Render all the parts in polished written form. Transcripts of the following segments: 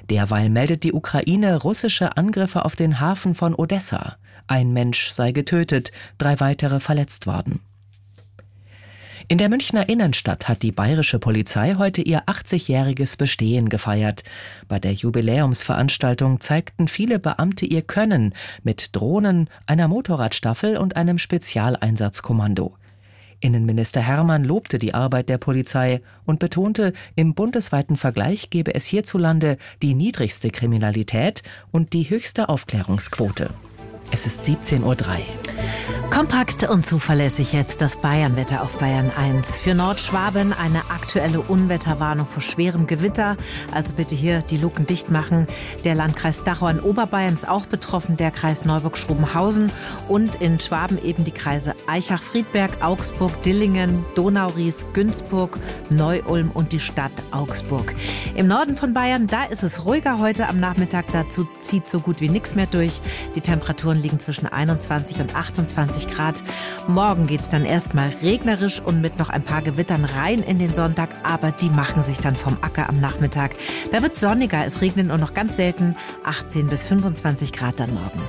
Derweil meldet die Ukraine russische Angriffe auf den Hafen von Odessa. Ein Mensch sei getötet, 3 weitere verletzt worden. In der Münchner Innenstadt hat die bayerische Polizei heute ihr 80-jähriges Bestehen gefeiert. Bei der Jubiläumsveranstaltung zeigten viele Beamte ihr Können mit Drohnen, einer Motorradstaffel und einem Spezialeinsatzkommando. Innenminister Hermann lobte die Arbeit der Polizei und betonte, im bundesweiten Vergleich gebe es hierzulande die niedrigste Kriminalität und die höchste Aufklärungsquote. Es ist 17:03 Uhr. Kompakt und zuverlässig jetzt das Bayernwetter auf Bayern 1. Für Nordschwaben eine aktuelle Unwetterwarnung vor schwerem Gewitter. Also bitte hier die Luken dicht machen. Der Landkreis Dachau in Oberbayern ist auch betroffen, der Kreis Neuburg-Schrobenhausen und in Schwaben eben die Kreise Aichach-Friedberg, Augsburg, Dillingen, Donauries, Günzburg, Neu-Ulm und die Stadt Augsburg. Im Norden von Bayern, da ist es ruhiger heute am Nachmittag. Dazu zieht so gut wie nichts mehr durch. Die Temperaturen liegen zwischen 21 und 28 Grad. Morgen geht es dann erstmal regnerisch und mit noch ein paar Gewittern rein in den Sonntag, aber die machen sich dann vom Acker am Nachmittag. Da wird es sonniger, es regnet nur noch ganz selten, 18 bis 25 Grad dann morgen.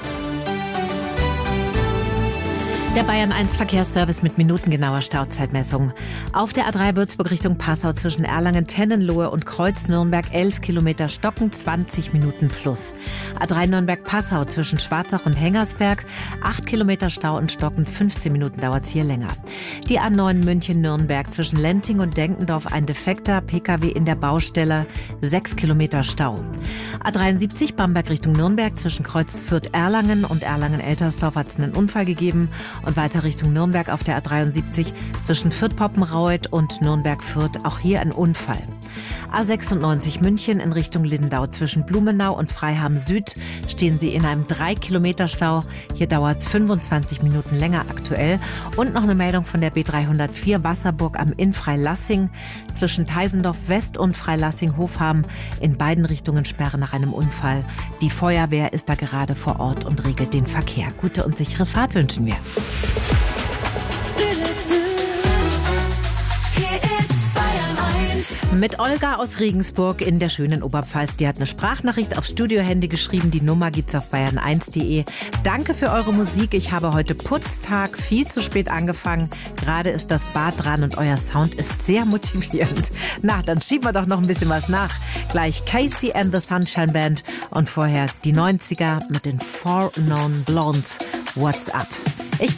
Der Bayern 1 Verkehrsservice mit minutengenauer Stauzeitmessung. Auf der A3 Würzburg Richtung Passau zwischen Erlangen, Tennenlohe und Kreuz Nürnberg 11 Kilometer Stocken, 20 Minuten plus. A3 Nürnberg-Passau zwischen Schwarzach und Hengersberg 8 Kilometer Stau und Stocken, 15 Minuten dauert es hier länger. Die A9 München-Nürnberg zwischen Lenting und Denkendorf ein defekter PKW in der Baustelle, 6 Kilometer Stau. A73 Bamberg Richtung Nürnberg zwischen Kreuz Fürth-Erlangen und Erlangen-Eltersdorf hat es einen Unfall gegeben. Und weiter Richtung Nürnberg auf der A73 zwischen Fürth-Poppenreuth und Nürnberg-Fürth. Auch hier ein Unfall. A96 München in Richtung Lindau. Zwischen Blumenau und Freiham Süd stehen Sie in einem 3-Kilometer-Stau. Hier dauert es 25 Minuten länger aktuell. Und noch eine Meldung von der B304 Wasserburg am Inn Freilassing. Zwischen Teisendorf West und Freilassing-Hofham in beiden Richtungen Sperre nach einem Unfall. Die Feuerwehr ist da gerade vor Ort und regelt den Verkehr. Gute und sichere Fahrt wünschen wir. Mit Olga aus Regensburg in der schönen Oberpfalz. Die hat eine Sprachnachricht aufs Studiohandy geschrieben. Die Nummer gibt's auf bayern1.de. Danke für eure Musik. Ich habe heute Putztag, viel zu spät angefangen. Gerade ist das Bad dran und euer Sound ist sehr motivierend. Na, dann schieben wir doch noch ein bisschen was nach. Gleich Casey and the Sunshine Band und vorher die 90er mit den Four Known Blondes. What's Up?